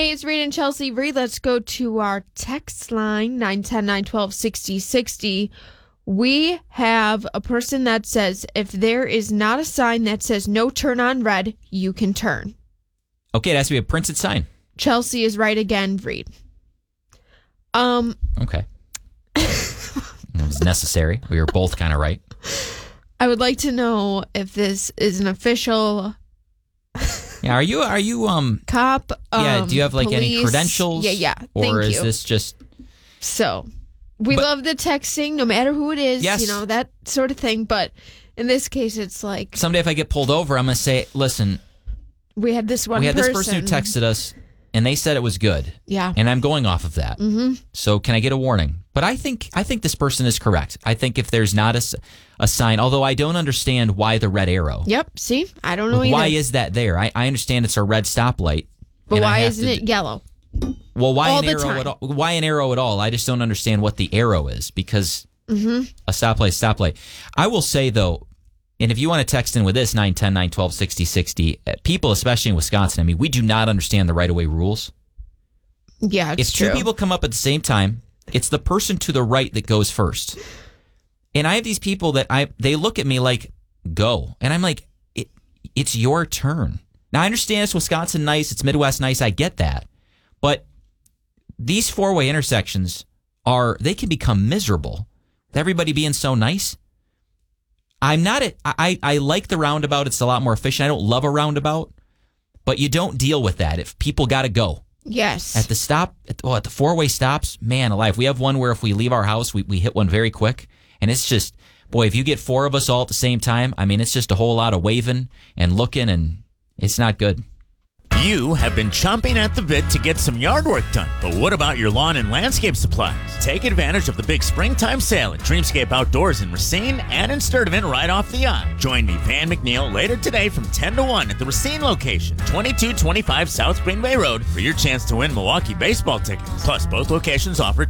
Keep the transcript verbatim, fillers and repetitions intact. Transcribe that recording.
Hey, it's Reed and Chelsea. Reed, let's go to our text line, nine one zero, nine one two, six zero six zero. We have a person that says, if there is not a sign that says no turn on red, you can turn. Okay, it has to be a printed sign. Chelsea is right again, Reed. Um. Okay. It was necessary. We were both kind of right. I would like to know if this is an official... Yeah, are you, are you, um... Cop, um, Yeah, do you have, like, police? any credentials? Yeah, yeah. Or Thank is you. this just... So, we But- love the texting, no matter who it is, Yes. you know, that sort of thing. But in this case, it's like... Someday if I get pulled over, I'm going to say, listen, We had this one we had person. this person who texted us, and they said it was good. Yeah. And I'm going off of that. Mm-hmm. So can I get a warning? But I think I think this person is correct. I think if there's not a, s- a sign, although I don't understand why the red arrow. Yep. See? I don't know Like, either. why is that there? I, I understand it's a red stoplight. But and I why have isn't to it d- yellow? Well, why all an the arrow time? at all? Why an arrow at all? I just don't understand what the arrow is because Mm-hmm. a stoplight, stoplight. I will say though, and if you want to text in with this nine one zero, nine one two, six zero six zero, uh, people, especially in Wisconsin, I mean, we do not understand the right-of-way rules. Yeah, it's If two true. people come up at the same time, it's the person to the right that goes first. And I have these people that I they look at me like, go. And I'm like, it, it's your turn. Now, I understand it's Wisconsin nice, it's Midwest nice, I get that. But these four-way intersections are, they can become miserable. With everybody being so nice. I'm not, a, I, I like the roundabout, it's a lot more efficient. I don't love a roundabout, but you don't deal with that if people got to go. Yes. At the stop, at, oh, at the four-way stops, man alive. We have one where if we leave our house, we, we hit one very quick. And it's just, boy, if you get four of us all at the same time, I mean, it's just a whole lot of waving and looking, and it's not good. You have been chomping at the bit to get some yard work done, but what about your lawn and landscape supplies? Take advantage of the big springtime sale at Dreamscape Outdoors in Racine and in Sturtevant right off the I. Join me, Van McNeil, later today from ten to one at the Racine location, twenty-two twenty-five South Green Bay Road, for your chance to win Milwaukee baseball tickets. Plus, both locations offer